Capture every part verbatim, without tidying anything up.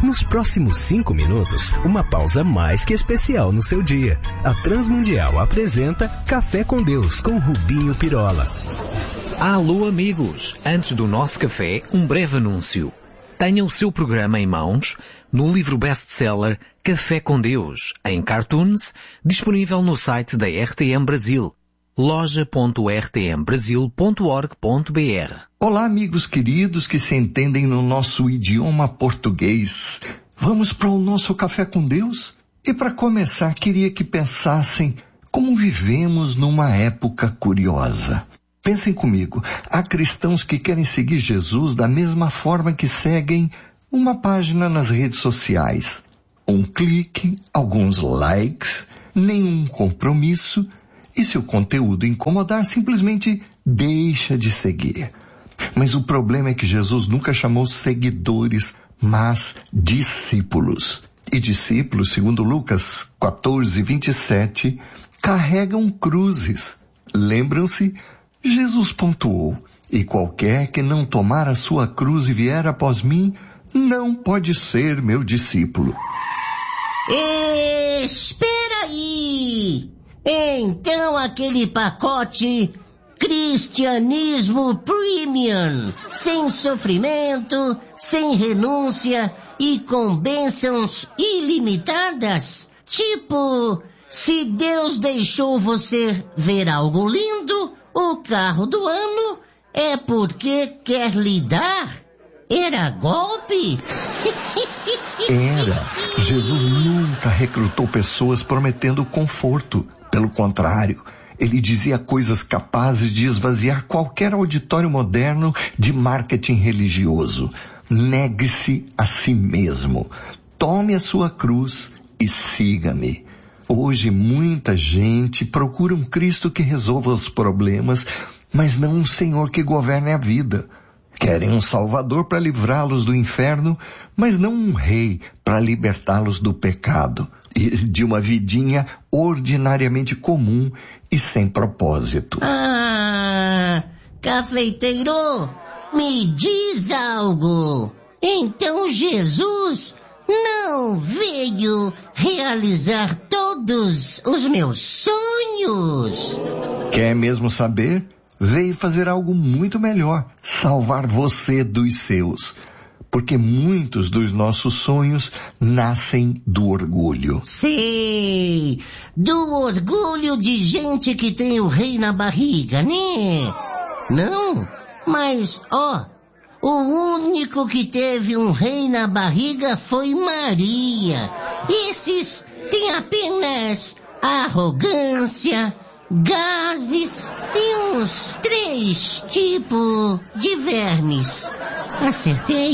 Nos próximos cinco minutos, uma pausa mais que especial no seu dia. A Transmundial apresenta Café com Deus com Rubinho Pirola. Alô amigos, antes do nosso café, um breve anúncio. Tenha o seu programa em mãos no livro best-seller Café com Deus, em cartoons, disponível no site da R T M Brasil, loja ponto r t m brasil ponto org ponto b r. Olá amigos queridos que se entendem no nosso idioma português. Vamos para o nosso Café com Deus? E para começar, queria que pensassem como vivemos numa época curiosa. Pensem comigo, há cristãos que querem seguir Jesus da mesma forma que seguem uma página nas redes sociais. Um clique, alguns likes, nenhum compromisso, e se o conteúdo incomodar, simplesmente deixa de seguir. Mas o problema é que Jesus nunca chamou seguidores, mas discípulos. E discípulos, segundo Lucas quatorze, vinte e sete, carregam cruzes. Lembram-se? Jesus pontuou, e qualquer que não tomar a sua cruz e vier após mim, não pode ser meu discípulo. Espera aí! Então aquele pacote Cristianismo Premium, sem sofrimento, sem renúncia e com bênçãos ilimitadas? Tipo, se Deus deixou você ver algo lindo, o carro do ano, é porque quer lhe dar? Era golpe? Era. Jesus nunca recrutou pessoas prometendo conforto. Pelo contrário, ele dizia coisas capazes de esvaziar qualquer auditório moderno de marketing religioso. Negue-se a si mesmo. Tome a sua cruz e siga-me. Hoje muita gente procura um Cristo que resolva os problemas, mas não um Senhor que governe a vida. Querem um Salvador para livrá-los do inferno, mas não um rei para libertá-los do pecado e de uma vidinha ordinariamente comum e sem propósito. Ah, cafeiteiro, me diz algo. Então Jesus não veio realizar todos os meus sonhos? Quer mesmo saber? Veio fazer algo muito melhor, salvar você dos seus. Porque muitos dos nossos sonhos nascem do orgulho. Sei, do orgulho de gente que tem o rei na barriga, né? Não, mas, ó, o único que teve um rei na barriga foi Maria. Esses têm apenas arrogância, gases e uns três tipos de vermes. Acertei?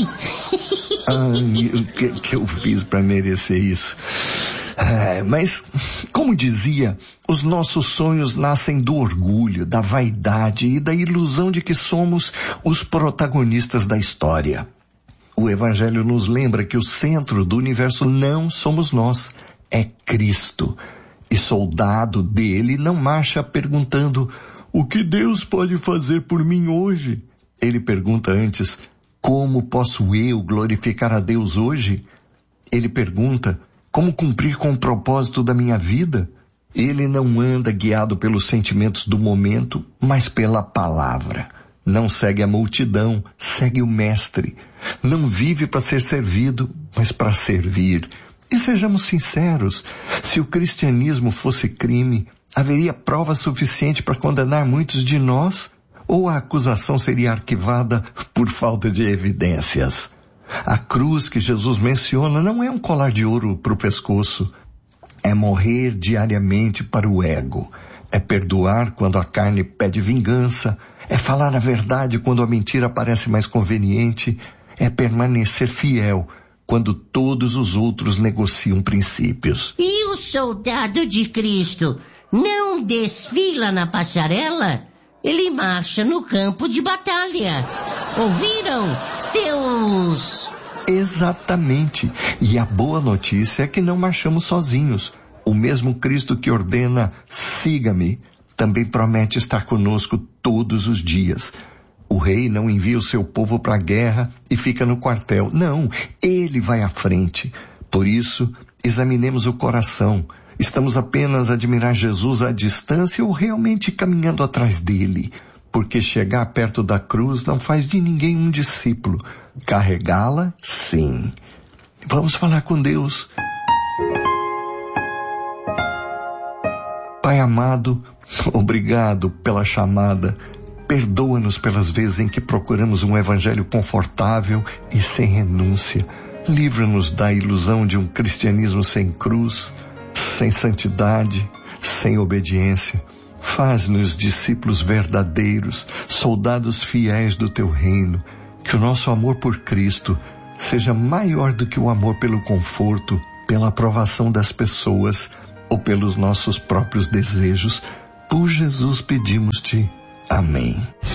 Ai, o que, que eu fiz para merecer isso? É, mas, como dizia, os nossos sonhos nascem do orgulho, da vaidade e da ilusão de que somos os protagonistas da história. O Evangelho nos lembra que o centro do universo não somos nós, é Cristo. E soldado dele não marcha perguntando: o que Deus pode fazer por mim hoje? Ele pergunta antes: como posso eu glorificar a Deus hoje? Ele pergunta: como cumprir com o propósito da minha vida? Ele não anda guiado pelos sentimentos do momento, mas pela palavra. Não segue a multidão, segue o Mestre. Não vive para ser servido, mas para servir. E sejamos sinceros, se o cristianismo fosse crime, haveria prova suficiente para condenar muitos de nós? Ou a acusação seria arquivada por falta de evidências? A cruz que Jesus menciona não é um colar de ouro para o pescoço. É morrer diariamente para o ego. É perdoar quando a carne pede vingança. É falar a verdade quando a mentira parece mais conveniente. É permanecer fiel quando todos os outros negociam princípios. E o soldado de Cristo não desfila na passarela? Ele marcha no campo de batalha. Ouviram, seus... Exatamente. E a boa notícia é que não marchamos sozinhos. O mesmo Cristo que ordena, siga-me, também promete estar conosco todos os dias. O rei não envia o seu povo para a guerra e fica no quartel. Não, ele vai à frente. Por isso, examinemos o coração. Estamos apenas a admirar Jesus à distância ou realmente caminhando atrás dele? Porque chegar perto da cruz não faz de ninguém um discípulo. Carregá-la, sim. Vamos falar com Deus. Pai amado, obrigado pela chamada. Perdoa-nos pelas vezes em que procuramos um evangelho confortável e sem renúncia. Livra-nos da ilusão de um cristianismo sem cruz, sem santidade, sem obediência. Faz-nos discípulos verdadeiros, soldados fiéis do teu reino. Que o nosso amor por Cristo seja maior do que o amor pelo conforto, pela aprovação das pessoas ou pelos nossos próprios desejos. Por Jesus pedimos-te. Amém.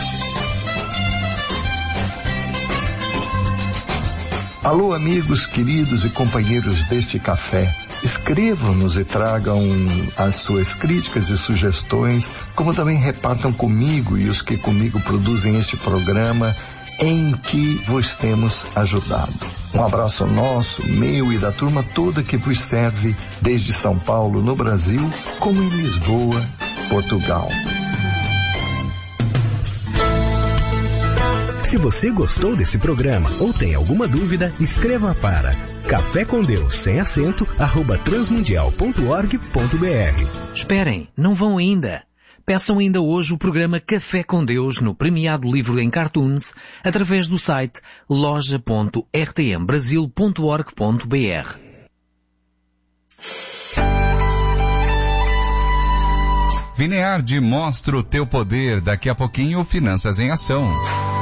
Alô, amigos queridos e companheiros deste café. Escrevam-nos e tragam as suas críticas e sugestões, como também repartam comigo e os que comigo produzem este programa em que vos temos ajudado. Um abraço nosso, meu e da turma toda que vos serve desde São Paulo, no Brasil, como em Lisboa, Portugal. Se você gostou desse programa ou tem alguma dúvida, escreva para café com Deus sem acento arroba transmundial ponto org ponto br. Esperem, não vão ainda. Peçam ainda hoje o programa Café com Deus no premiado livro em cartoons através do site loja ponto r t m brasil ponto org ponto br. Vineardi mostra o teu poder, daqui a pouquinho Finanças em Ação.